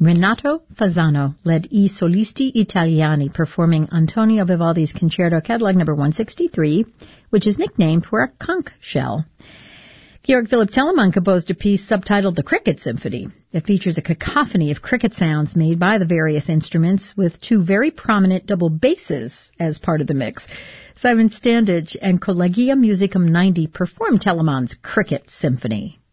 Renato Fasano led I Solisti Italiani performing Antonio Vivaldi's Concerto Catalog number 163, which is nicknamed for a conch shell. Georg Philipp Telemann composed a piece subtitled The Cricket Symphony. It features a cacophony of cricket sounds made by the various instruments with two very prominent double basses as part of the mix. Simon Standage and Collegium Musicum 90 performed Telemann's Cricket Symphony.